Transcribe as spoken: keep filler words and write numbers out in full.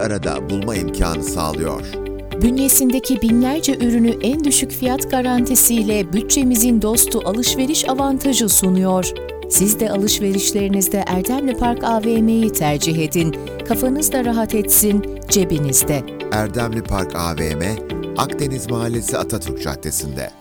arada bulma imkanı sağlıyor. Bünyesindeki binlerce ürünü en düşük fiyat garantisiyle bütçemizin dostu alışveriş avantajı sunuyor. Siz de alışverişlerinizde Erdemli Park A V M'yi tercih edin. Kafanız da rahat etsin, cebinizde. Erdemli Park A V M, Akdeniz Mahallesi Atatürk Caddesi'nde.